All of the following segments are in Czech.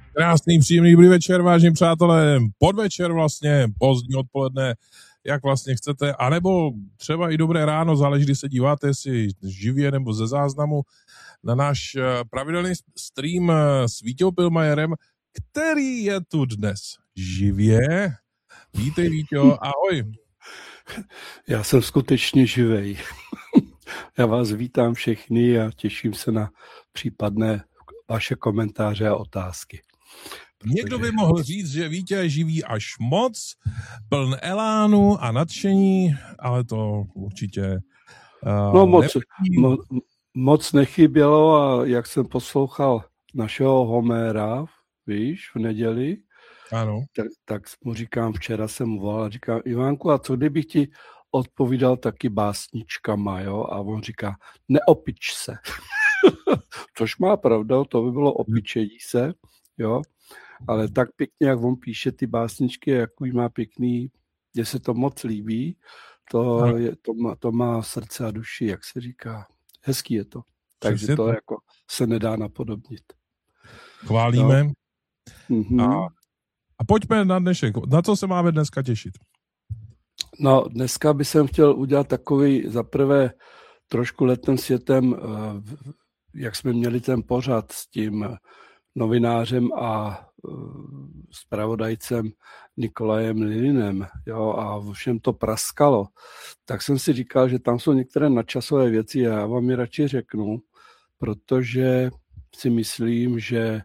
Krásný, příjemný, dobrý večer, vážení přátelé, podvečer vlastně, pozdní odpoledne, jak vlastně chcete, anebo třeba i dobré ráno, záleží, kdy se díváte, jestli živě nebo ze záznamu, na náš pravidelný stream s Víťou Pilmajerem, který je tu dnes živě. Vítej, Víťo, ahoj. Já jsem skutečně živej. Já vás vítám všechny a těším se na případné vaše komentáře a otázky. Někdo by mohl říct, že Vítě je živý až moc, pln elánu a nadšení, ale to určitě moc nechybělo a jak jsem poslouchal našeho Homéra, víš, v neděli, ano. Tak mu říkám, včera jsem mu volal a říkám, Ivánku, a co kdybych ti odpovídal taky básničkama, jo? A on říká, neopič se. Což má pravda, to by bylo opičení se, jo? Ale tak pěkně, jak on píše ty básničky, jaký má pěkný, mně se to moc líbí, to má srdce a duši, jak se říká. Hezký je to. Takže to jako se nedá napodobnit. Chválíme. No. Mm-hmm. A pojďme na dnešek. Na co se máme dneska těšit? No, dneska bych jsem chtěl udělat takový zaprvé trošku letem světem, jak jsme měli ten pořad s tím novinářem a zpravodajcem Nikolajem Lilinem, jo, a všem to praskalo, tak jsem si říkal, že tam jsou některé nadčasové věci a já vám je radši řeknu, protože si myslím, že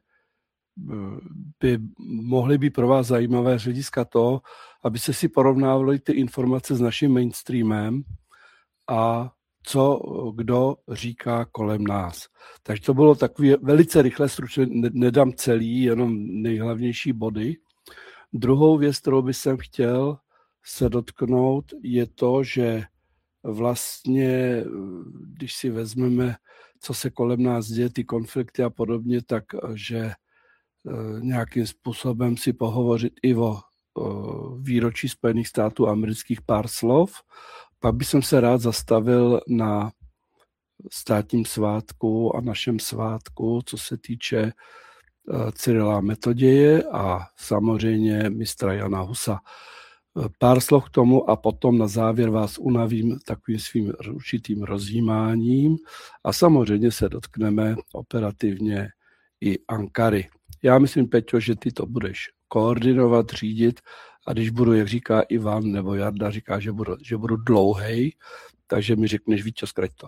by mohly být pro vás zajímavé z hlediska toho, abyste si porovnávali ty informace s naším mainstreamem a co kdo říká kolem nás. Takže to bylo takové velice rychle, stručně, nedám celý, jenom nejhlavnější body. Druhou věc, kterou bych jsem chtěl se dotknout, je to, že vlastně, když si vezmeme, co se kolem nás děje, ty konflikty a podobně, takže nějakým způsobem si pohovořit i o výročí Spojených států amerických pár slov. Pak bych se rád zastavil na státním svátku a našem svátku, co se týče Cyrila Metoděje a samozřejmě mistra Jana Husa. Pár slov k tomu a potom na závěr vás unavím takovým svým určitým rozjímáním a samozřejmě se dotkneme operativně i Ankary. Já myslím, Peťo, že ty to budeš koordinovat, řídit a když budu, jak říká Ivan nebo Jarda, říká, že budu dlouhej, takže mi řekneš, Víťo, zkrať to.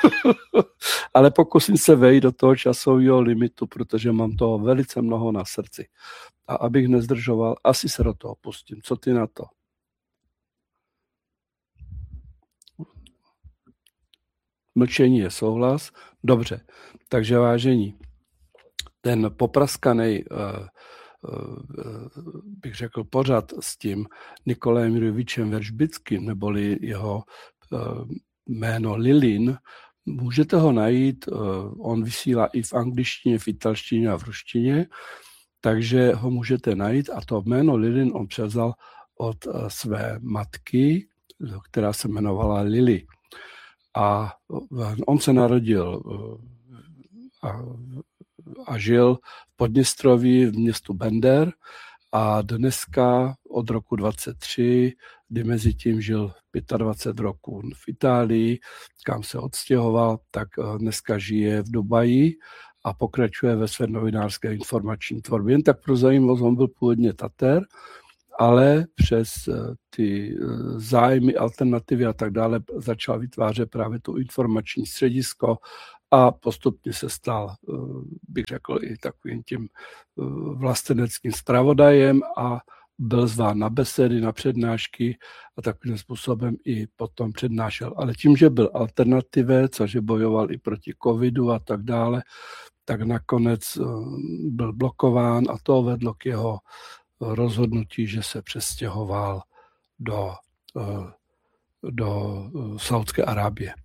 Ale pokusím se vejít do toho časového limitu, protože mám toho velice mnoho na srdci. A abych nezdržoval, asi se do toho pustím. Co ty na to? Mlčení je souhlas. Dobře, takže vážení, ten popraskanej, bych řekl, pořad s tím Nikolajem Jurjevičem Veržbickým, neboli jeho jméno Lilin, můžete ho najít, on vysílá i v angličtině, v italštině a v ruštině, takže ho můžete najít a to jméno Lilin on převzal od své matky, která se jmenovala Lily. A on se narodil a žil v Podněstroví v městu Bender a dneska od roku 23, kdy mezi tím žil 25 roků v Itálii, kam se odstěhoval, tak dneska žije v Dubaji a pokračuje ve své novinářské informační tvorbě. Jen tak pro zajímavost, on byl původně Tater, ale přes ty zájmy, alternativy a tak dále začal vytvářet právě to informační středisko a postupně se stal, bych řekl, i takovým tím vlasteneckým zpravodajem a byl zván na besedy, na přednášky a takovým způsobem i potom přednášel. Ale tím, že byl alternativec a že bojoval i proti covidu a tak dále, tak nakonec byl blokován a to vedlo k jeho rozhodnutí, že se přestěhoval do Saúdské Arábie.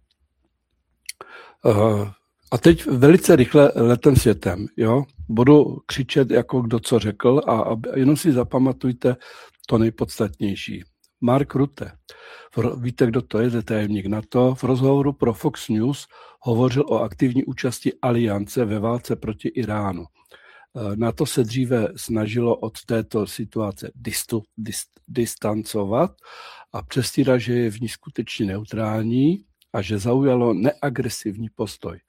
A teď velice rychle letem světem, jo? Budu křičet, jako kdo co řekl a jenom si zapamatujte to nejpodstatnější. Mark Rutte, víte, kdo to je tajemník NATO, v rozhovoru pro Fox News hovořil o aktivní účasti aliance ve válce proti Iránu. NATO se dříve snažilo od této situace distancovat a přestírat, že je v ní skutečně neutrální a že zaujalo neagresivní postoj.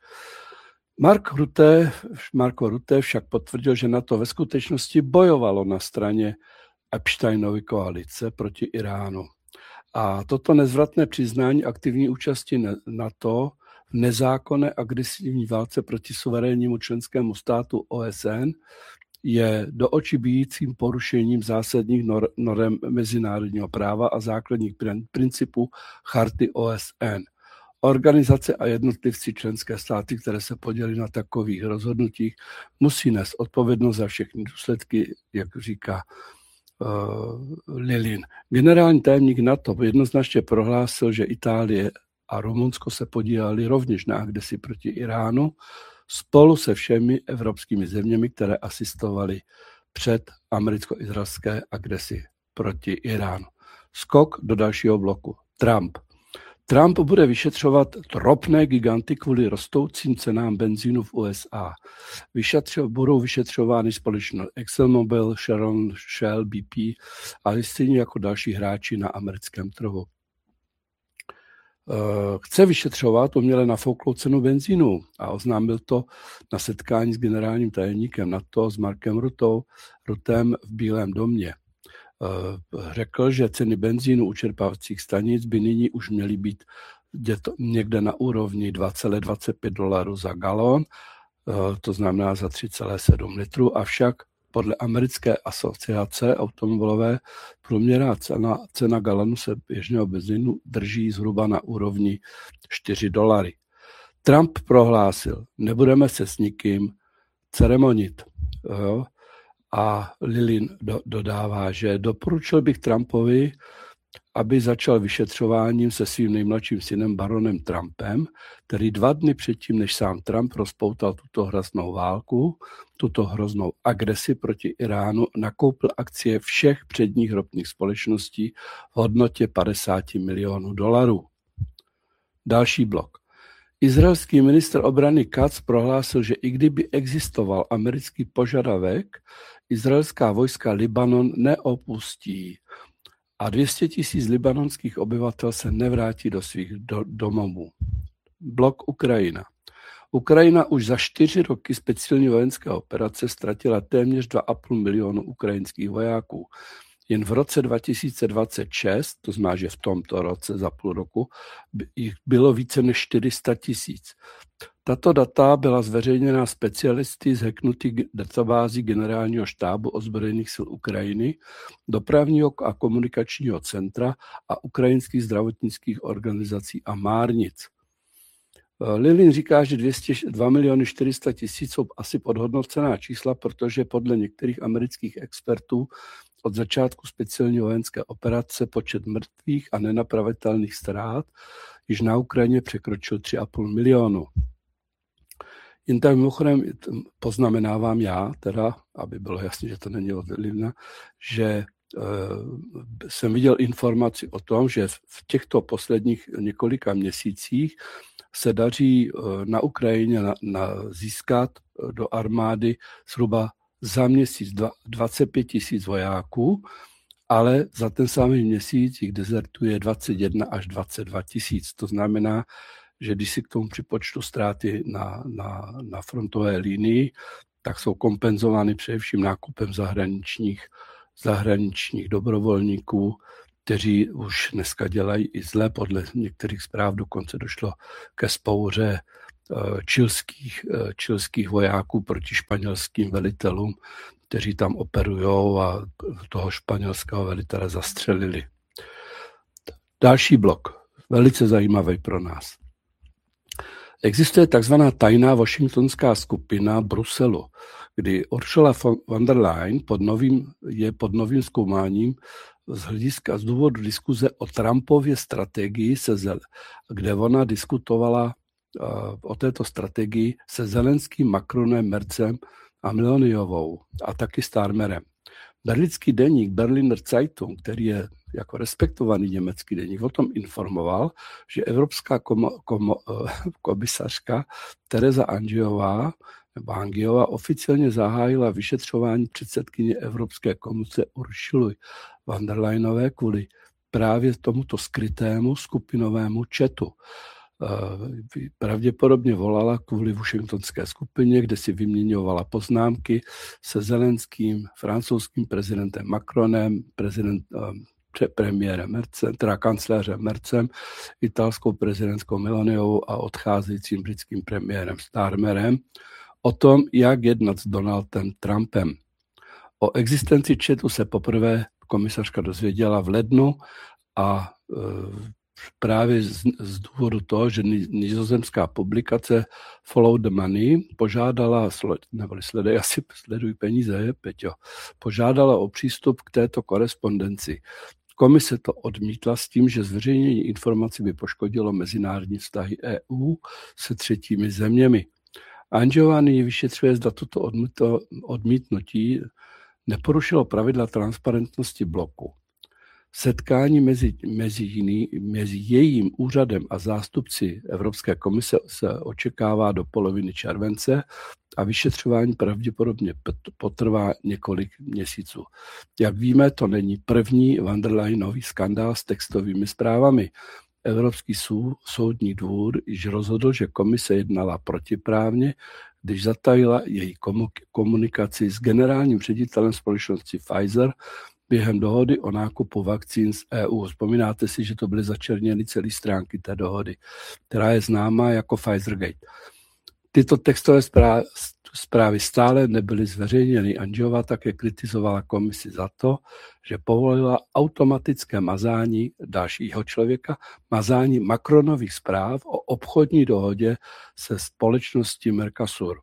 Marco Rutte však potvrdil, že NATO ve skutečnosti bojovalo na straně Epsteinovy koalice proti Iránu. A toto nezvratné přiznání aktivní účasti NATO v nezákonné agresivní válce proti suverénnímu členskému státu OSN je do očí bijícím porušením zásadních norem mezinárodního práva a základních principů charty OSN. Organizace a jednotlivci členské státy, které se podílí na takových rozhodnutích, musí nést odpovědnost za všechny důsledky, jak říká Lilin. Generální tajemník NATO jednoznačně prohlásil, že Itálie a Rumunsko se podíleli rovněž na agresi proti Iránu spolu se všemi evropskými zeměmi, které asistovaly před americko-izraelské agresi proti Iránu. Skok do dalšího bloku. Trump bude vyšetřovat ropné giganty kvůli rostoucím cenám benzínu v USA. Budou vyšetřovány společnost ExxonMobil, Chevron, Shell, BP a stejně jako další hráči na americkém trhu. Chce vyšetřovat uměle nafouklou cenu benzínu a oznámil to na setkání s generálním tajemníkem NATO s Markem Ruttem v Bílém domě. Řekl, že ceny benzínu u čerpávacích stanic by nyní už měly být někde na úrovni $2,25 za galon, to znamená za 3,7 litru, avšak podle americké asociace automobilové průměrná cena galonu se běžného benzínu drží zhruba na úrovni $4. Trump prohlásil, nebudeme se s nikým ceremonit. A Lilin dodává, že doporučil bych Trumpovi, aby začal vyšetřováním se svým nejmladším synem baronem Trumpem, který 2 dny předtím, než sám Trump rozpoutal tuto hroznou válku, tuto hroznou agresi proti Iránu, nakoupil akcie všech předních ropných společností v hodnotě $50 milionů. Další blok. Izraelský ministr obrany Katz prohlásil, že i kdyby existoval americký požadavek, izraelská vojska Libanon neopustí a 200 000 libanonských obyvatel se nevrátí do svých domovů. Blok Ukrajina. Ukrajina už za 4 roky speciální vojenské operace ztratila téměř 2,5 milionu ukrajinských vojáků. Jen v roce 2026, to znamená, že v tomto roce za půl roku, jich bylo více než 400 000. Tato data byla zveřejněna specialisty z hacknutý databází Generálního štábu ozbrojených sil Ukrajiny, dopravního a komunikačního centra a ukrajinských zdravotnických organizací a márnic. Lilin říká, že 2 400 000 jsou asi podhodnocená čísla, protože podle některých amerických expertů od začátku speciální vojenské operace počet mrtvých a nenapravitelných ztrát již na Ukrajině překročil 3,5 milionu. Jen tak mimochodem poznamenávám já, teda, aby bylo jasné, že to není od Lilina, že jsem viděl informaci o tom, že v těchto posledních několika měsících se daří na Ukrajině získat do armády zhruba za měsíc 25 000 vojáků, ale za ten samý měsíc jich dezertuje 21 až 22 000. To znamená, že když si k tomu připočtu ztráty na frontové linii, tak jsou kompenzovány především nákupem zahraničních dobrovolníků, kteří už dneska dělají i zle. Podle některých zpráv dokonce došlo ke vzpouře čilských vojáků proti španělským velitelům, kteří tam operujou a toho španělského velitele zastřelili. Další blok, velice zajímavý pro nás. Existuje takzvaná tajná washingtonská skupina Bruselu, kdy Ursula von der Leyen je pod novým zkoumáním z důvodu diskuze o Trumpově strategii, kde ona diskutovala o této strategii se Zelenským, Macronem, Merzem a Meloniovou a taky Starmerem. Berlínský deník Berliner Zeitung, který je jako respektovaný německý deník, o tom informoval, že evropská komisařka Tereza Angiová, Vangiová oficiálně zahájila vyšetřování předsedkyně Evropské komise Ursuly von der Leyenové kvůli právě tomuto skrytému skupinovému chatu. Pravděpodobně volala kvůli washingtonské skupině, kde si vyměňovala poznámky se Zelenským, francouzským prezidentem Macronem, premiérem Mercem, teda kancléřem Mercem, italskou prezidentskou Meloniovou a odcházejícím britským premiérem Starmerem o tom, jak jednat s Donaldem Trumpem. O existenci chatu se poprvé komisařka dozvěděla v lednu a právě z důvodu toho, že nizozemská publikace Follow the Money požádala, neboli sleduj peníze, Peťo, požádala o přístup k této korespondenci. Komise to odmítla s tím, že zveřejnění informací by poškodilo mezinárodní vztahy EU se třetími zeměmi. Anžová nyní vyšetřuje, zda toto odmítnutí neporušilo pravidla transparentnosti bloku. Setkání mezi jejím úřadem a zástupci Evropské komise se očekává do poloviny července a vyšetřování pravděpodobně potrvá několik měsíců. Jak víme, to není první von der Leyenový skandál s textovými zprávami. Evropský soudní dvůr již rozhodl, že komise jednala protiprávně, když zatajila její komunikaci s generálním ředitelem společnosti Pfizer během dohody o nákupu vakcín z EU. Vzpomínáte si, že to byly začerněny celé stránky té dohody, která je známá jako Pfizergate. Tyto textové zprávy stále nebyly zveřejněny. Anžová také kritizovala komisi za to, že povolila automatické mazání dalšího člověka, mazání Macronových zpráv o obchodní dohodě se společností Mercosur.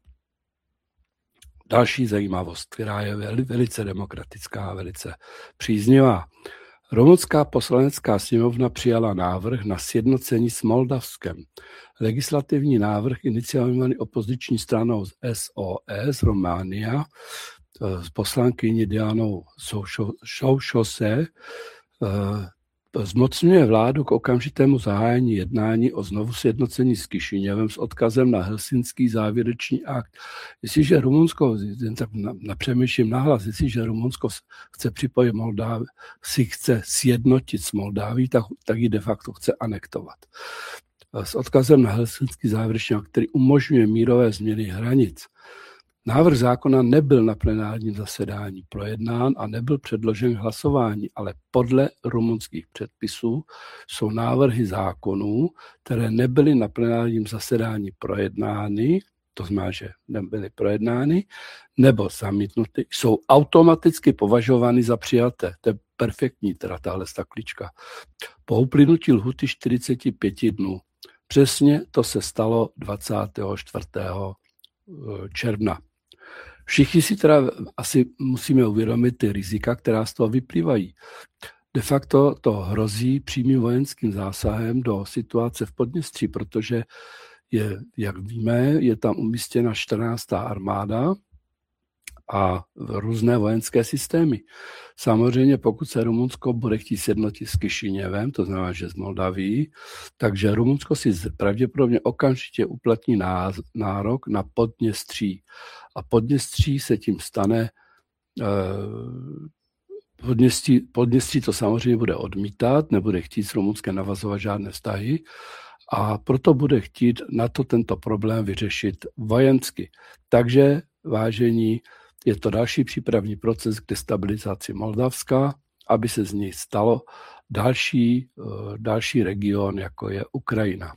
Další zajímavost, která je velice demokratická a velice příznivá. Rumunská poslanecká sněmovna přijala návrh na sjednocení s Moldavskem. Legislativní návrh iniciovaný opoziční stranou SOS Románia s poslankyní Dianou Šoušose zmocňuje vládu k okamžitému zahájení jednání o znovu sjednocení s Kišiněvem s odkazem na Helsinský závěrečný akt. Jestliže Rumunsko, napřemýšlím nahlas, jestliže Rumunsko chce připojit Moldávii, si chce sjednotit s Moldáví, tak ji de facto chce anektovat. S odkazem na Helsinský závěrečný akt, který umožňuje mírové změny hranic. Návrh zákona nebyl na plenárním zasedání projednán a nebyl předložen k hlasování, ale podle rumunských předpisů jsou návrhy zákonů, které nebyly na plenárním zasedání projednány, to znamená, že nebyly projednány, nebo zamítnuty, jsou automaticky považovány za přijaté. To je perfektní, teda tahle staklička. Po uplynutí lhuty 45 dnů. Přesně to se stalo 24. června. Všichni si teda asi musíme uvědomit ty rizika, která z toho vyplývají. De facto to hrozí přímým vojenským zásahem do situace v Podněstří, protože jak víme, je tam umístěna 14. armáda a různé vojenské systémy. Samozřejmě, pokud se Rumunsko bude chtít sjednotit s Kišiněvem, to znamená, že z Moldaví, takže Rumunsko si pravděpodobně okamžitě uplatní nárok na Podněstří. A Podněstří se tím stane, Podněstří to samozřejmě bude odmítat, nebude chtít s Rumunskem navazovat žádné vztahy a proto bude chtít na to tento problém vyřešit vojensky. Takže, vážení, je to další přípravný proces k destabilizaci Moldavska, aby se z něj stalo další region, jako je Ukrajina.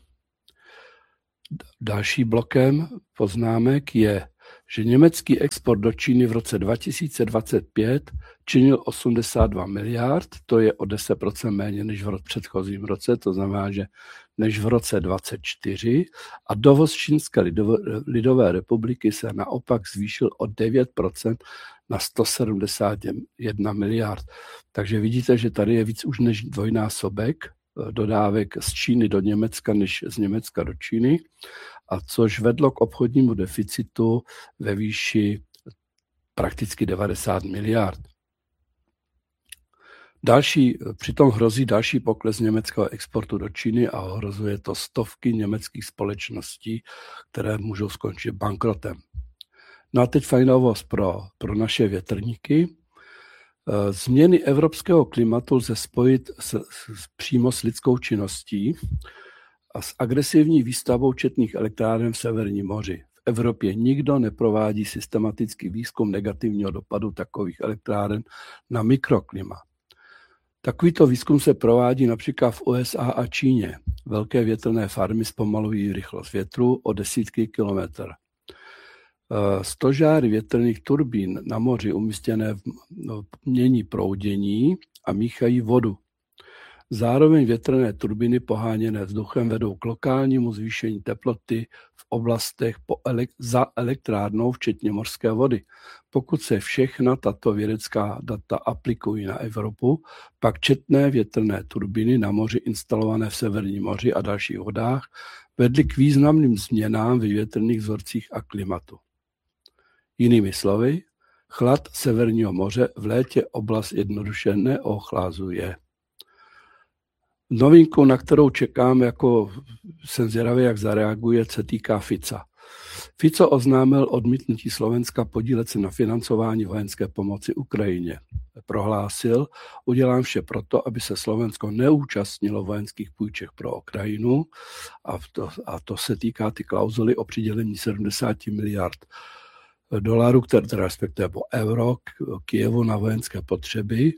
Další blokem poznámek je, že německý export do Číny v roce 2025 činil 82 miliard, to je o 10% méně než v předchozím roce, to znamená, že než v roce 2024 a dovoz Čínské lidové republiky se naopak zvýšil o 9% na 171 miliard. Takže vidíte, že tady je víc už než dvojnásobek dodávek z Číny do Německa než z Německa do Číny, a což vedlo k obchodnímu deficitu ve výši prakticky 90 miliard. Přitom hrozí další pokles německého exportu do Číny a ohrozuje to stovky německých společností, které můžou skončit bankrotem. No a teď fajnovost pro naše větrníky. Změny evropského klimatu lze spojit přímo s lidskou činností a s agresivní výstavbou četných elektráren v Severním moři. V Evropě nikdo neprovádí systematický výzkum negativního dopadu takových elektráren na mikroklima. Takovýto výzkum se provádí například v USA a Číně. Velké větrné farmy zpomalují rychlost větru o desítky kilometrů. Stožáry větrných turbín na moři umístěné mění proudění a míchají vodu. Zároveň větrné turbíny poháněné vzduchem vedou k lokálnímu zvýšení teploty v oblastech za elektrárnou, včetně mořské vody. Pokud se všechna tato vědecká data aplikují na Evropu, pak četné větrné turbíny na moři instalované v Severním moři a dalších vodách vedly k významným změnám ve větrných vzorcích a klimatu. Jinými slovy, chlad Severního moře v létě oblast jednoduše neochlazuje. Novinku, na kterou čekám, jako jsem zvědavý, jak zareaguje, se týká Fica. Fico oznámil odmítnutí Slovenska podílet se na financování vojenské pomoci Ukrajině. Prohlásil, udělám vše proto, aby se Slovensko neúčastnilo vojenských půjček pro Ukrajinu a to se týká ty klauzuly o přidělení 70 miliard dolarů, které respektive po euro Kyjevu na vojenské potřeby.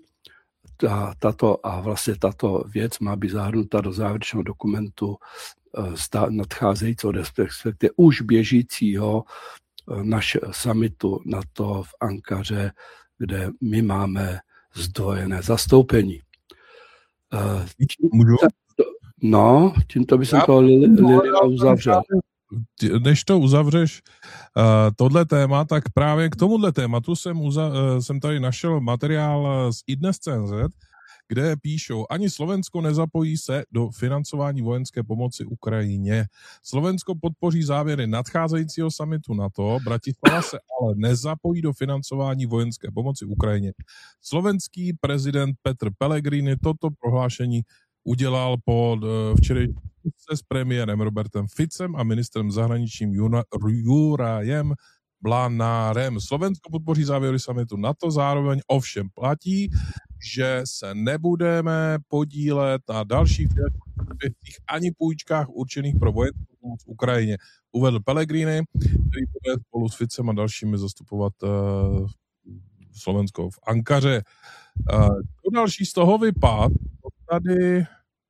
Tato věc má být zahrnuta do závěrečného dokumentu nadcházejícího, respektive už běžícího summitu NATO v Ankaře, kde my máme zdvojené zastoupení. Můžu? No, tímto by jsem to Lilia uzavřel. Než to uzavřeš tohle téma, tak právě k tomuhle tématu jsem tady našel materiál z iDnes.cz, kde píšou, ani Slovensko nezapojí se do financování vojenské pomoci Ukrajině. Slovensko podpoří závěry nadcházejícího summitu NATO, Bratislava se ale nezapojí do financování vojenské pomoci Ukrajině. Slovenský prezident Petr Pellegrini toto prohlášení udělal po včerejší s premiérem Robertem Ficem a ministrem zahraničím Jurajem Blanárem. Slovensko podpoří závěry summitu NATO, zároveň ovšem platí, že se nebudeme podílet na dalších finančních ani půjčkách určených pro vojenskou pomoc v Ukrajině. Uvedl Pellegrini, který bude spolu s Ficem a dalšími zastupovat Slovensko v Ankaře. Další z toho vypad tady,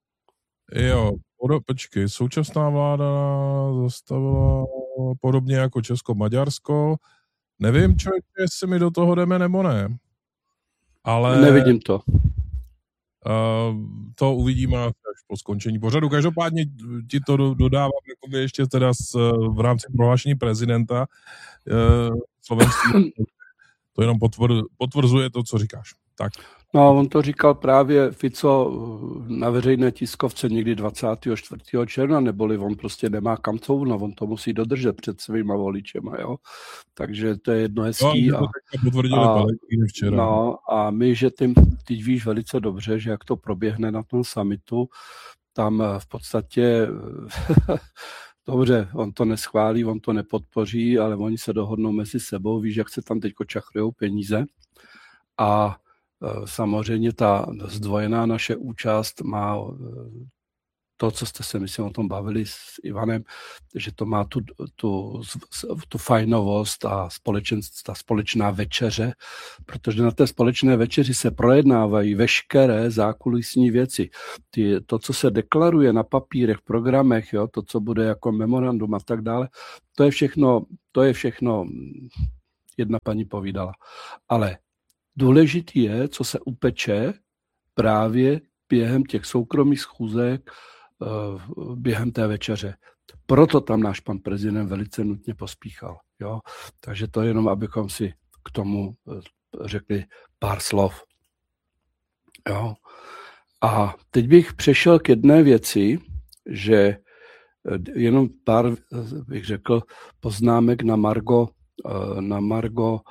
počkej, současná vláda zastavila podobně jako Česko-Maďarsko. Nevím, jestli mi do toho jdeme nebo ne. Ale nevidím to. To uvidíme až po skončení pořadu. Každopádně ti to dodávám jakoby ještě teda v rámci prohlášení prezidenta slovenský. To jenom potvrzuje to, co říkáš. Tak. No, on to říkal právě Fico na veřejné tiskovce někdy 24. června, neboli on prostě nemá kam couvnout, on to musí dodržet před svýma voličema, jo. Takže to je jedno hezký. No, včera. No, a my, že teď víš velice dobře, že jak to proběhne na tom summitu, tam v podstatě dobře, on to neschválí, on to nepodpoří, ale oni se dohodnou mezi sebou, víš, jak se tam teď čachrujou peníze a samozřejmě ta zdvojená naše účast má to, co jste se, myslím, o tom bavili s Ivanem, že to má tu fajnovost a ta společná večeře, protože na té společné večeři se projednávají veškeré zákulisní věci. To, co se deklaruje na papírech, programech, jo, to, co bude jako memorandum a tak dále, to je všechno jedna paní povídala. Ale důležitý je, co se upeče právě během těch soukromých schůzek, během té večeře. Proto tam náš pan prezident velice nutně pospíchal. Jo? Takže to jenom, abychom si k tomu řekli pár slov. Jo? A teď bych přešel k jedné věci, že jenom pár, bych řekl, poznámek na margo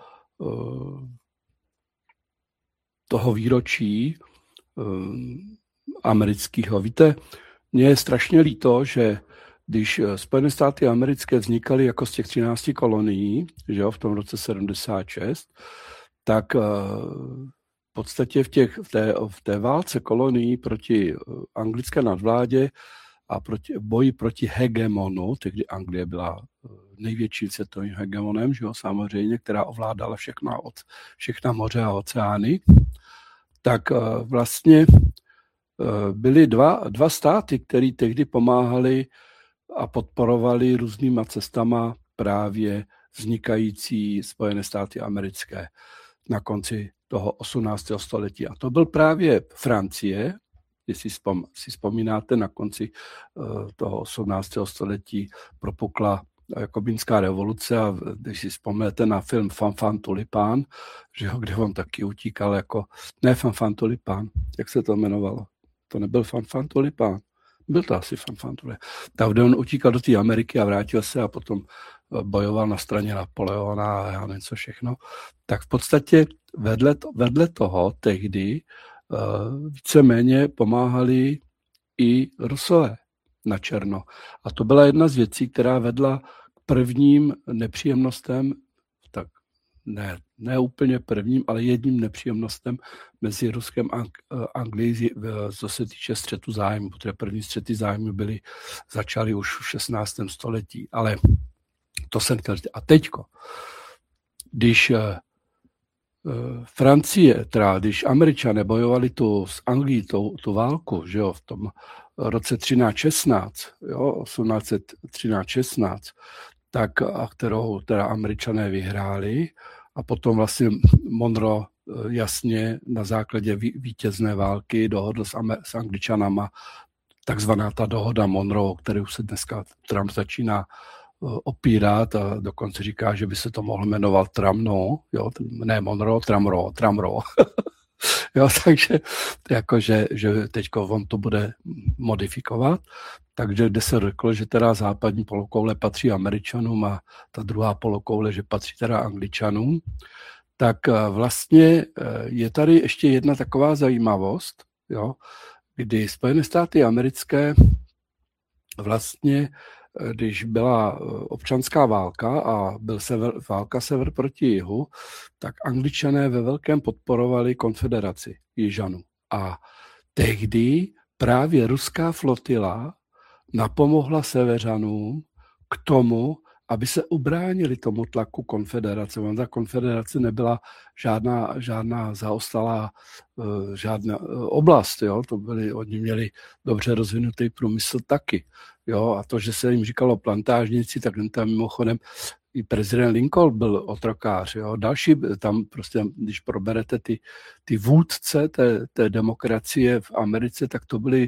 toho výročí amerického. Víte, mně je strašně líto, že když Spojené státy americké vznikaly jako z těch 13 kolonií, že jo, v tom roce 76, tak v podstatě v té válce kolonií proti anglické nadvládě a boji proti hegemonu, tehdy Anglie byla největším světovým hegemonem, že jo, samozřejmě, která ovládala všechna moře a oceány, tak vlastně byly dva státy, které tehdy pomáhali a podporovali různýma cestama právě vznikající Spojené státy americké na konci toho 18. století. A to byl právě Francie, jestli si vzpomínáte, na konci toho 18. století propukla Jakobinská revoluce a když si vzpomenete na film Fanfan Tulipán, že jo, kde on taky utíkal jako, ne Fanfan Tulipán, jak se to jmenovalo? To nebyl Fanfan Tulipán, byl to asi Fanfan Tulipán. Tak kde on utíkal do té Ameriky a vrátil se a potom bojoval na straně Napoleona a já nevím co všechno. Tak v podstatě vedle toho tehdy víceméně pomáhali i Rusové na černo. A to byla jedna z věcí, která vedla k prvním nepříjemnostem, tak ne úplně prvním, ale jedním nepříjemnostem mezi Ruskem a Anglií, co se týče střetu zájmu, protože první střety zájmu začaly už v 16. století. Ale to jsem chtěl říct. A teďko, když Francie, když Američané bojovali s Anglií tu válku, že jo, v tom roce 1316, jo, 1813-16, tak, a kterou teda Američané vyhráli a potom vlastně Monroe jasně na základě vítězné války dohodl s Angličanama takzvaná ta dohoda Monroe, kterou se dneska Trump začíná opírat a dokonce říká, že by se to mohlo jmenovat Tramno, jo, ne Monroe, Tramro. Jo, takže jakože, že teďko on to bude modifikovat, takže kde se řeklo, že teda západní polokoule patří Američanům a ta druhá polokoule, že patří teda Angličanům, tak vlastně je tady ještě jedna taková zajímavost, jo, kdy Spojené státy americké vlastně, když byla občanská válka a byl válka sever proti jihu, tak Angličané ve velkém podporovali konfederaci Jižanů. A tehdy právě ruská flotila napomohla severanům k tomu, aby se ubránili tomu tlaku konfederace. Ta konfederace nebyla žádná zaostalá žádná oblast. Jo? Oni měli dobře rozvinutý průmysl taky. Jo? A to, že se jim říkalo plantážníci, tak tam mimochodem i prezident Lincoln byl otrokář. Jo? Další tam prostě, když proberete ty vůdce té demokracie v Americe, tak to byli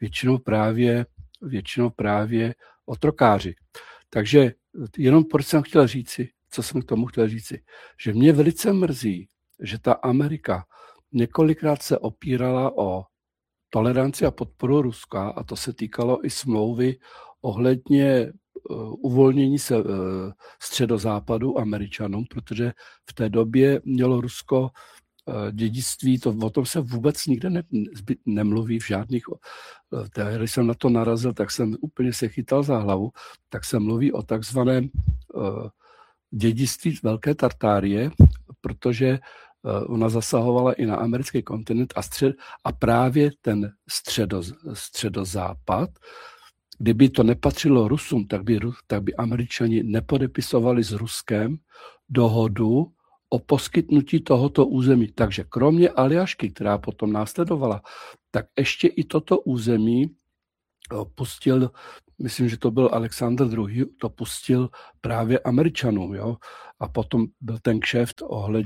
většinou právě otrokáři. Takže jenom proč jsem chtěl říci, co jsem k tomu chtěl říci, že mě velice mrzí, že ta Amerika několikrát se opírala o toleranci a podporu Ruska a to se týkalo i smlouvy ohledně uvolnění se středozápadu Američanům, protože v té době mělo Rusko dědictví, o tom se vůbec nikde nemluví v žádných, když jsem na to narazil, tak jsem úplně se chytal za hlavu, tak se mluví o takzvaném dědictví Velké Tartárie, protože ona zasahovala i na americký kontinent a právě ten středozápad, kdyby to nepatřilo Rusům, tak by Američani nepodepisovali s Ruskem dohodu o poskytnutí tohoto území. Takže kromě Aljašky, která potom následovala, tak ještě i toto území pustil, myslím, že to byl Alexandr II., to pustil právě Američanům. Jo? A potom byl ten kšeft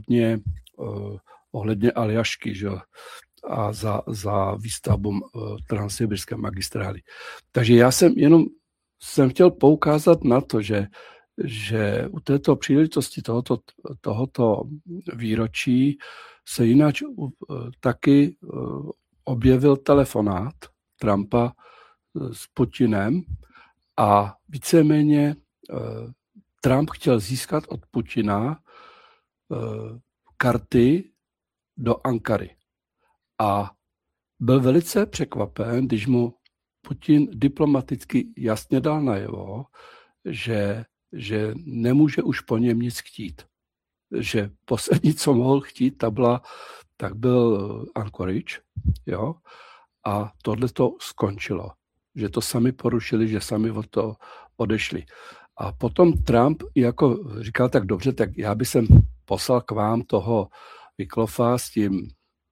ohledně Aljašky, že? A za výstavbu transsibirské magistrály. Takže já jsem chtěl poukázat na to, že u této příležitosti tohoto výročí se jinak taky objevil telefonát Trumpa s Putinem a víceméně Trump chtěl získat od Putina karty do Ankary. A byl velice překvapen, když mu Putin diplomaticky jasně dal najevo, že nemůže už po něm nic chtít. Že poslední, co mohl chtít, tak byl Anchorage, jo, a tohle to skončilo. Že to sami porušili, že sami od toho odešli. A potom Trump jako říkal, tak dobře, tak já bych sem poslal k vám toho Vyklofa s tím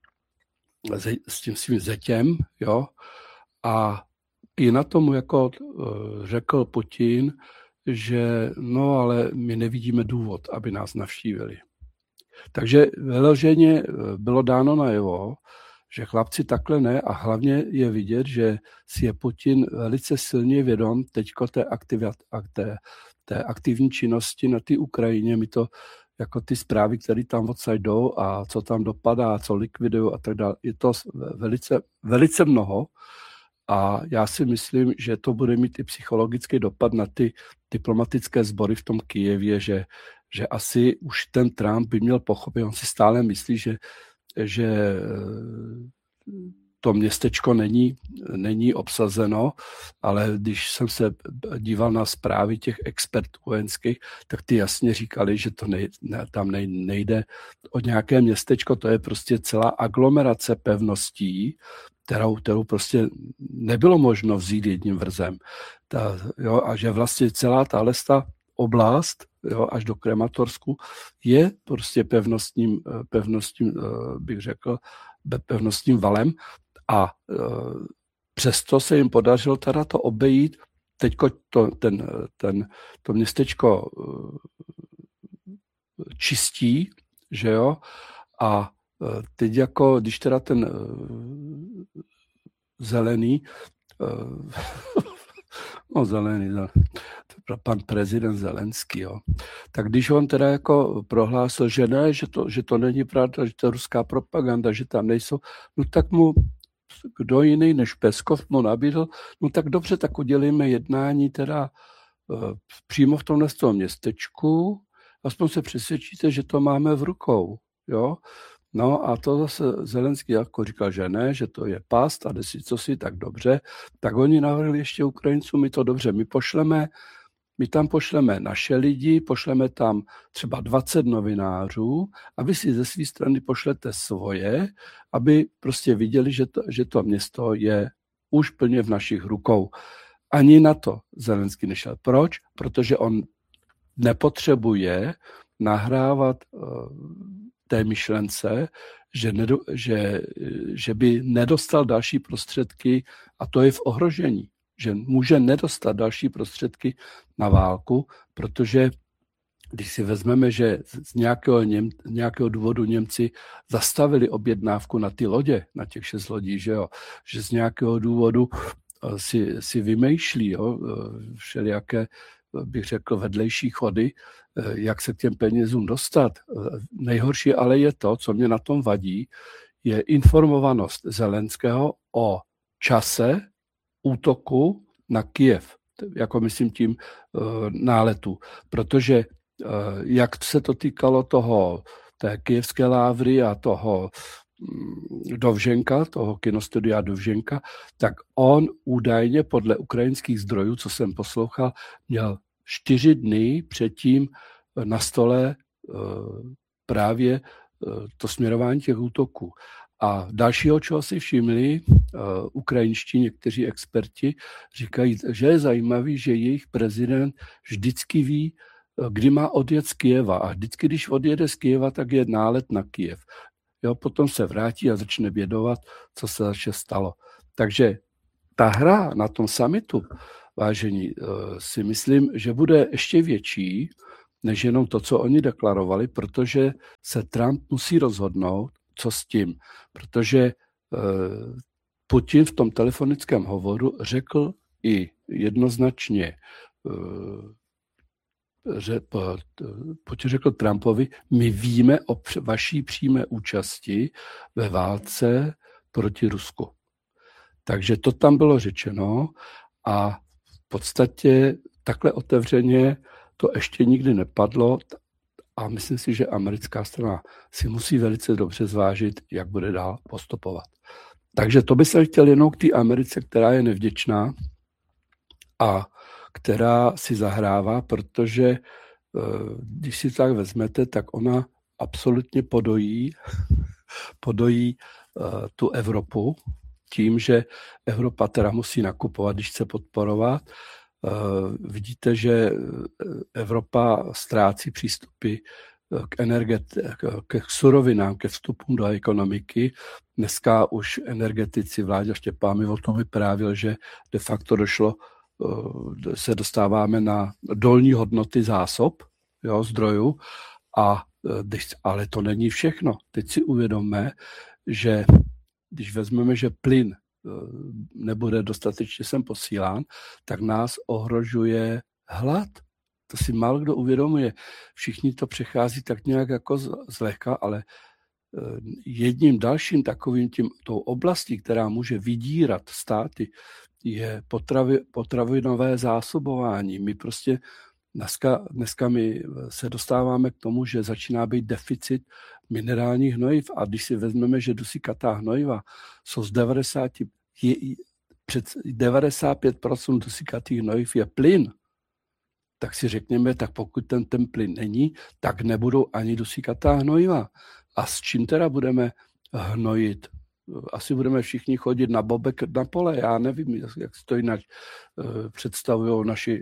svým zetěm, jo, a i na tomu jako řekl Putin, že no, ale my nevidíme důvod, aby nás navštívili. Takže vyloženě bylo dáno najevo, že chlapci takhle ne, a hlavně je vidět, že si je Putin velice silně vědom teďko té aktivní činnosti na té Ukrajině. My to jako ty zprávy, které tam odsaď jdou a co tam dopadá, co likvidují a tak dále, je to velice, velice mnoho. A já si myslím, že to bude mít i psychologický dopad na ty diplomatické sbory v tom Kyjevě, že asi už ten Trump by měl pochopit, on si stále myslí, že to městečko není obsazeno, ale když jsem se díval na zprávy těch expertů vojenských, tak ty jasně říkali, že tam nejde o nějaké městečko, to je prostě celá aglomerace pevností, kterou prostě nebylo možno vzít jedním vrzem. A že vlastně celá tahle oblast, jo, až do Krematorsku, je prostě pevnostním, bych řekl, pevnostním valem, a přesto se jim podařilo teda to obejít. Teďko to městečko čistí, že jo, a teď jako, když teda ten zelený, pan prezident Zelenský, jo, tak když on teda jako prohlásil, že ne, že to není pravda, že to je ruská propaganda, že tam nejsou, no tak mu kdo jiný než Peskov mu nabídl, no tak dobře, tak udělíme jednání teda přímo v tomhle městečku, aspoň se přesvědčíte, že to máme v rukou, jo. No a to zase Zelenský jako říkal, že ne, že to je past a desi co si, tak dobře. Tak oni navrhli ještě Ukrajincům, my to dobře, my tam pošleme naše lidi, pošleme tam třeba 20 novinářů a vy si ze své strany pošlete svoje, aby prostě viděli, že to město je už plně v našich rukou. Ani na to Zelenský nešel. Proč? Protože on nepotřebuje nahrávat té myšlence, že by nedostal další prostředky, a to je v ohrožení, že může nedostat další prostředky na válku, protože když si vezmeme, že z nějakého důvodu Němci zastavili objednávku na ty lodě, na těch 6 lodí, že z nějakého důvodu si vymýšlí, jo, všelijaké, bych řekl, vedlejší chody, jak se k těm penězům dostat. Nejhorší ale je to, co mě na tom vadí, je informovanost Zelenského o čase útoku na Kyjev, jako myslím tím náletu. Protože jak se to týkalo té kyjevské lávry a toho Dovženka, toho kinostudia Dovženka, tak on údajně podle ukrajinských zdrojů, co jsem poslouchal, měl 4 dny předtím na stole právě to směrování těch útoků. A dalšího, čeho si všimli ukrajinští někteří experti, říkají, že je zajímavý, že jejich prezident vždycky ví, kdy má odjet z Kyjeva. A vždycky, když odjede z Kyjeva, tak je nálet na Kyjev. Jo, potom se vrátí a začne bědovat, co se zaště stalo. Takže ta hra na tom summitu, vážení, si myslím, že bude ještě větší, než jenom to, co oni deklarovali, protože se Trump musí rozhodnout, co s tím. Protože Putin v tom telefonickém hovoru řekl i jednoznačně, Putin řekl Trumpovi, my víme o vaší přímé účasti ve válce proti Rusku. Takže to tam bylo řečeno a v podstatě takhle otevřeně to ještě nikdy nepadlo a myslím si, že americká strana si musí velice dobře zvážit, jak bude dál postupovat. Takže to by se chtěl jenom k té Americe, která je nevděčná a která si zahrává, protože když si tak vezmete, tak ona absolutně podojí tu Evropu tím, že Evropa teda musí nakupovat, když chce podporovat. Vidíte, že Evropa ztrácí přístupy k surovinám, ke vstupům do ekonomiky. Dneska už energetici, Vláďa Štěpán mi o tom vyprávěl, že de facto se dostáváme na dolní hodnoty zásob, zdrojů, ale to není všechno. Teď si uvědomme, že když vezmeme, že plyn nebude dostatečně sem posílán, tak nás ohrožuje hlad. To si málo kdo uvědomuje. Všichni to přechází tak nějak jako zlehka, ale jedním dalším takovým tou oblastí, která může vydírat státy, je potravinové zásobování. My prostě dneska my se dostáváme k tomu, že začíná být deficit minerálních hnojiv a když si vezmeme, že dusíkatá hnojiva jsou z 95% dusíkatých hnojiv je plyn, tak si řekněme, tak pokud ten plyn není, tak nebudou ani dusíkatá hnojiva. A s čím teda budeme hnojit? Asi budeme všichni chodit na bobek na pole. Já nevím, jak si to jinak představují naši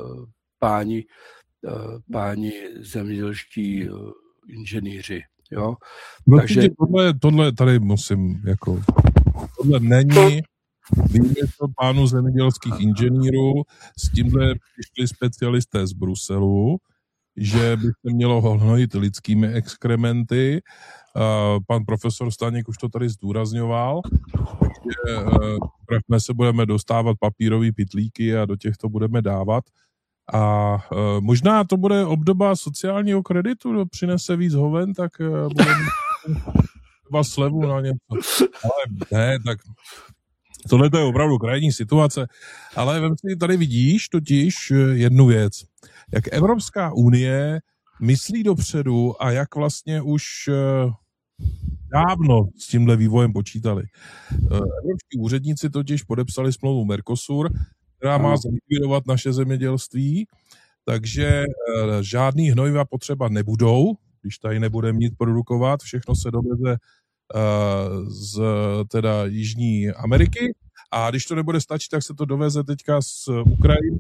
páni zemědělští inženýři. Jo? No, takže tohle tady musím, tohle není výmysl pánů zemědělských inženýrů, s tímhle přišli specialisté z Bruselu, že by se mělo hnojit lidskými exkrementy. Pan profesor Staněk už to tady zdůrazňoval, že my se budeme dostávat papírové pytlíky a do těch to budeme dávat. A možná to bude obdoba sociálního kreditu, kdo přinese víc hoven, tak bude třeba slevu na něco. Ale ne, tak tohle to je opravdu krajní situace. Ale vem si, tady vidíš totiž jednu věc. Jak Evropská unie myslí dopředu a jak vlastně už dávno s tímhle vývojem počítali. Evropští úředníci totiž podepsali smlouvu Mercosur, která má zlikvidovat naše zemědělství, takže žádný hnojiva potřeba nebudou, když tady nebudeme nic produkovat, všechno se doveze z teda Jižní Ameriky a když to nebude stačit, tak se to doveze teďka z Ukrajiny,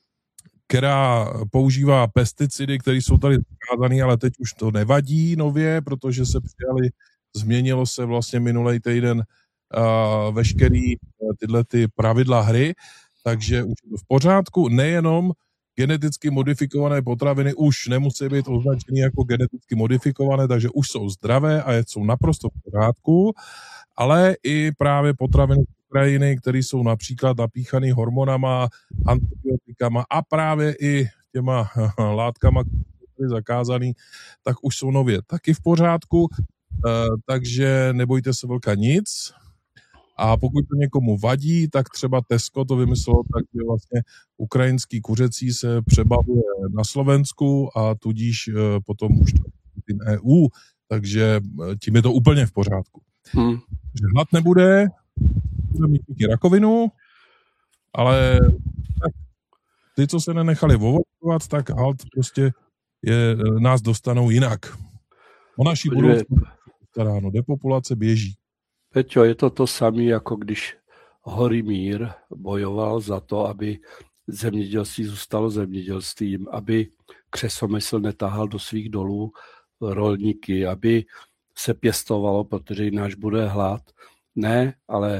která používá pesticidy, které jsou tady zakázané, ale teď už to nevadí nově, protože se změnilo se vlastně minulý týden veškerý tyhle ty pravidla hry, takže už je to v pořádku, nejenom geneticky modifikované potraviny už nemusí být označeny jako geneticky modifikované, takže už jsou zdravé a jsou naprosto v pořádku, ale i právě potraviny z Ukrajiny, které jsou například napíchané hormonama, antibiotikama a právě i těma látkama, které jsou zakázané, tak už jsou nově taky v pořádku, takže nebojte se velká nic. A pokud to někomu vadí, tak třeba Tesco to vymyslelo tak, že vlastně ukrajinský kuřecí se přebavuje na Slovensku a tudíž potom už tím EU, takže tím je to úplně v pořádku. Že hlad nebude, bude mít díky rakovinu, ale tak, ty, co se nenechali ovočovat, tak halt prostě nás dostanou jinak. O naší budoucnost staráno, depopulace běží. Peťo, je to samé, jako když Horymír bojoval za to, aby zemědělství zůstalo zemědělstvím, aby křesomysl netahal do svých dolů rolníky, aby se pěstovalo, protože jináč bude hlad. Ne, ale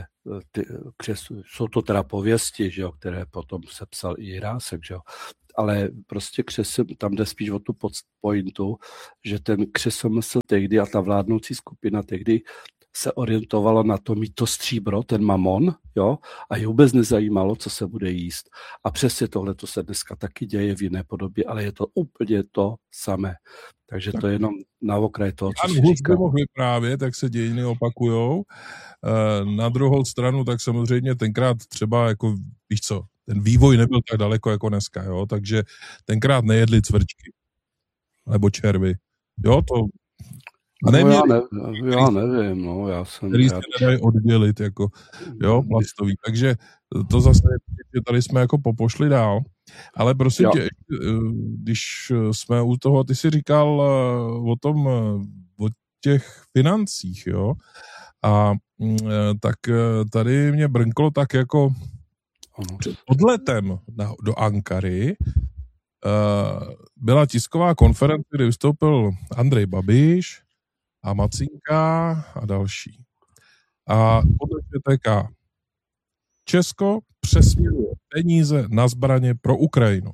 jsou to teda pověsti, že jo, které potom sepsal i Jirásek, že jo. Ale prostě tam jde spíš o tu pointu, že ten křesomysl tehdy a ta vládnoucí skupina tehdy se orientovalo na to mít to stříbro, ten mamon, jo, a je vůbec nezajímalo, co se bude jíst. A přesně tohle to se dneska taky děje v jiné podobě, ale je to úplně to samé. Takže tak. To je jenom na okraj toho, co si říkám. Mohl vyprávět, tak se dějiny opakujou. Na druhou stranu, tak samozřejmě tenkrát třeba, jako víš co, ten vývoj nebyl tak daleko jako dneska, jo, takže tenkrát nejedli cvrčky nebo červy. Jo, to No, já nevím, no, který se nedají oddělit, jako, jo, plastový. Takže to zase, že tady jsme jako popošli dál. Ale prosím tě, když jsme u toho, ty jsi říkal o těch financích, jo, a tak tady mě brnklo tak jako před odletem do Ankary byla tisková konference, kde vystoupil Andrej Babiš a Macinka a další. A podle ČTK Česko přesměruje peníze na zbraně pro Ukrajinu.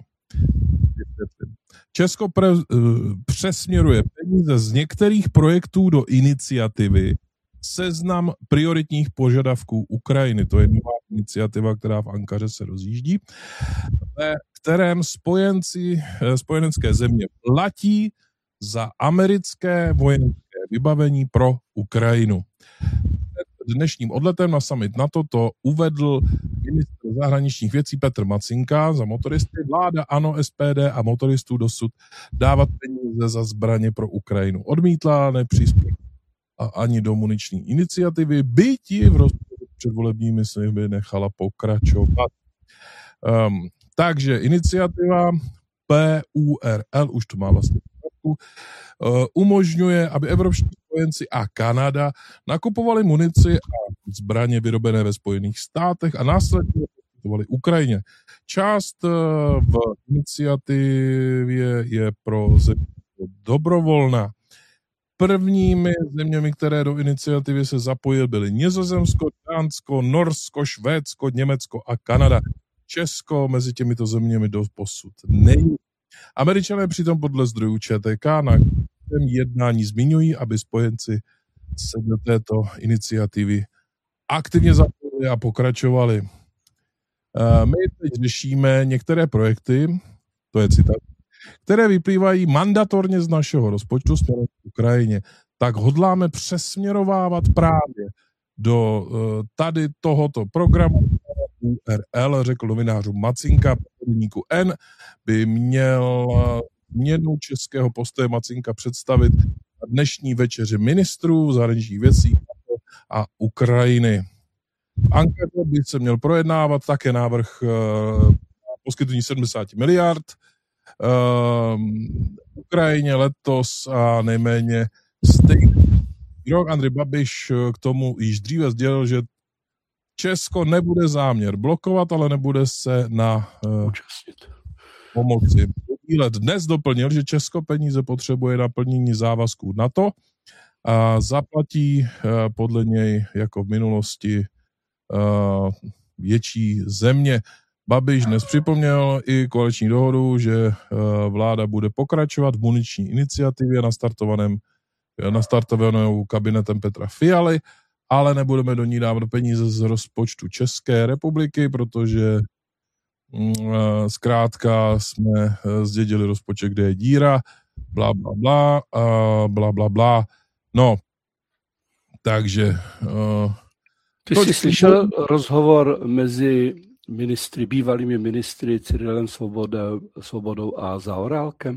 Česko přesměruje peníze z některých projektů do iniciativy Seznam prioritních požadavků Ukrajiny. To je nová iniciativa, která v Ankaře se rozjíždí, ve kterém spojenecké země platí za americké vojenské vybavení pro Ukrajinu. Dnešním odletem na summit NATO to uvedl ministr zahraničních věcí Petr Macinka za motoristy. Vláda ANO, SPD a motoristů dosud dávat peníze za zbraně pro Ukrajinu odmítla, nepřispěla ani do muniční iniciativy, byť ji v rozporu předvolebními sliby nechala pokračovat. Takže iniciativa PURL, už to má vlastně umožňuje, aby evropští spojenci a Kanada nakupovali munici a zbraně vyrobené ve Spojených státech a následně poskytovali Ukrajině. Část v iniciativě je pro země dobrovolná. Prvními zeměmi, které do iniciativy se zapojily, byly Nizozemsko, Dánsko, Norsko, Švédsko, Německo a Kanada. Česko mezi těmito zeměmi doposud není. Američané přitom podle zdrojů ČTK na jednání zmiňují, aby spojenci se do této iniciativy aktivně zapojili a pokračovali. My teď řešíme některé projekty, to je citát, které vyplývají mandatorně z našeho rozpočtu směrem k Ukrajině. Tak hodláme přesměrovávat právě do tady tohoto programu URL, řekl novinářům Macinka, podvodníku N, by měl změnu českého postoje Macinka představit na dnešní večeři ministrů zahraničních věcí a Ukrajiny. V Ankaře by se měl projednávat také návrh poskytnutí 70 miliard Ukrajině letos a nejméně stejný rok. Andrej Babiš k tomu již dříve sdělil, že Česko nebude záměr blokovat, ale nebude se na pomoci podílet. Dnes doplnil, že Česko peníze potřebuje na plnění závazků NATO a zaplatí podle něj jako v minulosti větší země. Babiš dnes připomněl i koaliční dohodu, že vláda bude pokračovat v muniční iniciativě nastartovanou kabinetem Petra Fialy, ale nebudeme do ní dávat peníze z rozpočtu České republiky, protože zkrátka jsme zdědili rozpočet, kde je díra, bla, bla, bla, bla, bla, bla. No, takže... Ty jsi slyšel rozhovor mezi bývalými ministry Cyrilem Svobodou a Zaorálkem?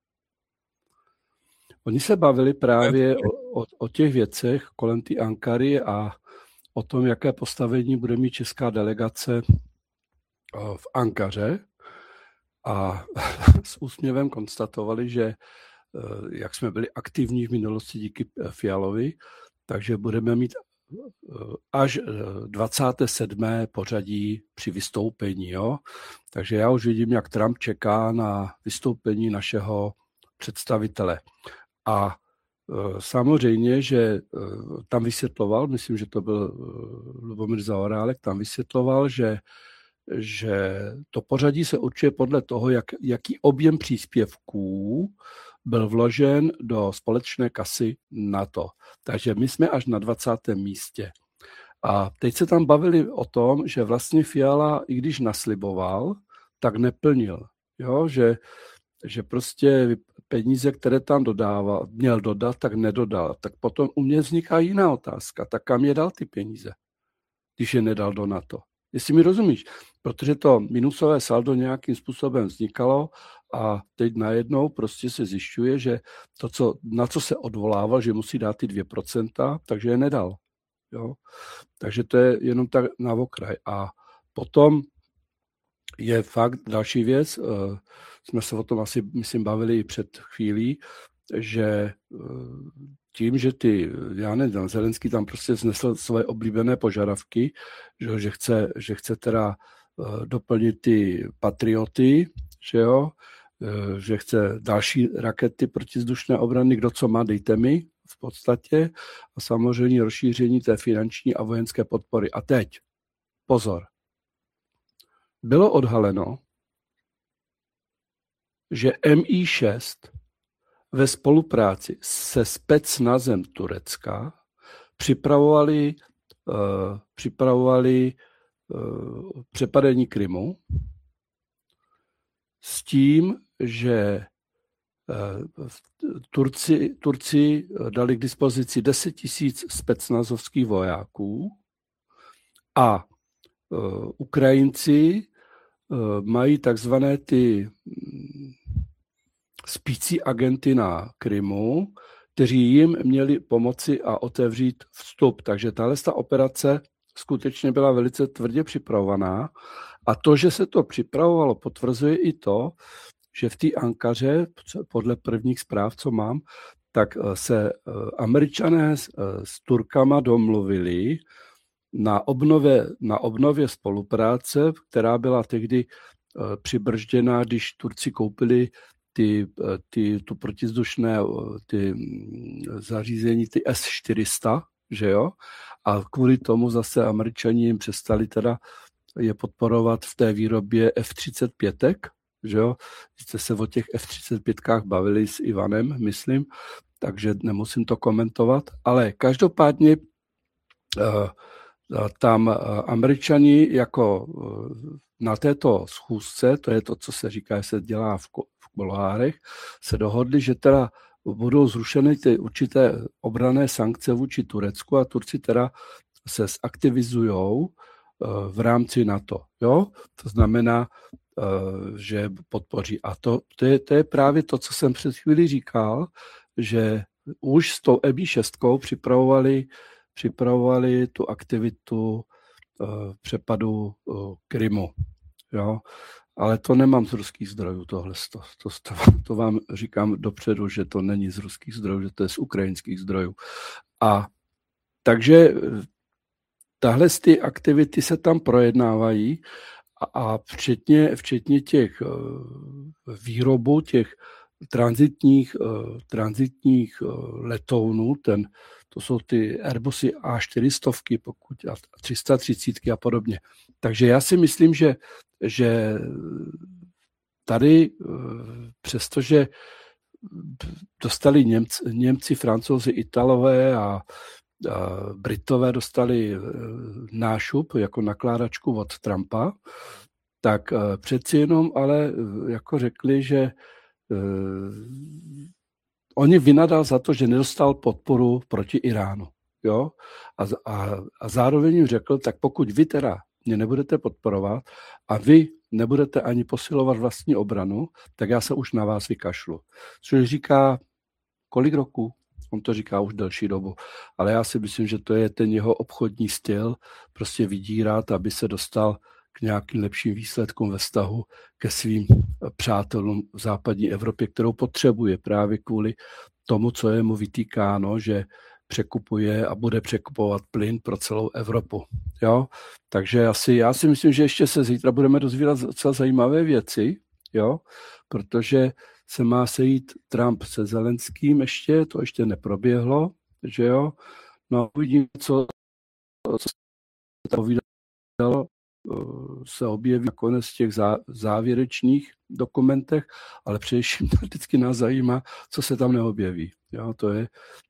Oni se bavili právě o těch věcech kolem té Ankary a o tom, jaké postavení bude mít česká delegace v Ankaře. A s úsměvem konstatovali, že jak jsme byli aktivní v minulosti díky Fialovi, takže budeme mít až 27. pořadí při vystoupení. Jo? Takže já už vidím, jak Trump čeká na vystoupení našeho představitele. A samozřejmě, že tam vysvětloval, myslím, že to byl Lubomír Zaorálek, tam vysvětloval, že to pořadí se určuje podle toho, jaký objem příspěvků byl vložen do společné kasy NATO. Takže my jsme až na 20. místě. A teď se tam bavili o tom, že vlastně Fiala, i když nasliboval, tak neplnil. Jo? Že prostě peníze, které tam měl dodat, tak nedodal. Tak potom u mě vzniká jiná otázka. Tak kam je dal ty peníze, když je nedal do NATO? Jestli mi rozumíš. protože to minusové saldo nějakým způsobem vznikalo a teď najednou prostě se zjišťuje, že to, na co se odvolával, že musí dát ty 2%, takže je nedal. Jo? Takže to je jenom tak na okraj. A potom je fakt další věc, jsme se o tom asi, myslím, bavili i před chvílí, že tím, že Zelenský tam prostě znesl své oblíbené požadavky, že chce teda doplnit ty patrioty, že chce další rakety protizdušné obrany, kdo co má, dejte mi v podstatě, a samozřejmě rozšíření té finanční a vojenské podpory. A teď, pozor, bylo odhaleno, že MI6 ve spolupráci se specnazem Turecka připravovali přepadení Krymu s tím, že Turci dali k dispozici 10 000 specnazovských vojáků a Ukrajinci mají takzvané ty spící agenty na Krymu, kteří jim měli pomoci a otevřít vstup. Takže tahle operace skutečně byla velice tvrdě připravovaná. A to, že se to připravovalo, potvrzuje i to, že v té Ankaře, podle prvních zpráv, co mám, tak se Američané s Turkama domluvili na obnově spolupráce, která byla tehdy přibržděná, když Turci koupili tu protizdušné ty zařízení, ty S-400, že jo? A kvůli tomu zase Američani jim přestali teda je podporovat v té výrobě F-35, že jo? Jste se o těch F-35kách bavili s Ivanem, myslím, takže nemusím to komentovat, ale každopádně tam Američani jako na této schůzce, to je to, co se říká, že se dělá v kuloárech, se dohodli, že teda budou zrušeny ty určité obranné sankce vůči Turecku a Turci teda se zaktivizujou v rámci NATO. Jo? To znamená, že podpoří. A to je právě to, co jsem před chvíli říkal, že už s tou MI6 připravovali tu aktivitu přepadu Krymu. Jo? Ale to nemám z ruských zdrojů, to vám říkám dopředu, že to není z ruských zdrojů, že to je z ukrajinských zdrojů. A takže tahle ty aktivity se tam projednávají a včetně těch výrobu těch tranzitních letounů, to jsou ty Airbusy A400, pokud a 330 a podobně. Takže já si myslím, že tady, přestože dostali Němci, Francouzi, Italové a Britové dostali nášup jako nakládačku od Trumpa, tak přeci jenom ale jako řekli, že oni vynadal za to, že nedostal podporu proti Iránu. Jo? A zároveň jim řekl, tak pokud vy teda mě nebudete podporovat a vy nebudete ani posilovat vlastní obranu, tak já se už na vás vykašlu. Což říká kolik roků? On to říká už delší dobu. Ale já si myslím, že to je ten jeho obchodní styl, prostě vydírat, aby se dostal k nějakým lepším výsledkům ve vztahu ke svým přátelům v západní Evropě, kterou potřebuje právě kvůli tomu, co je mu vytýkáno, že překupuje a bude překupovat plyn pro celou Evropu. Jo? Takže já si myslím, že ještě se zítra budeme dozvídat docela zajímavé věci, jo? Protože se má sejít Trump se Zelenským to ještě neproběhlo, že jo? No uvidíme, co se povídalo, se objeví nakonec v těch závěrečných dokumentech, ale především vždycky nás zajímá, co se tam neobjeví. Jo? To je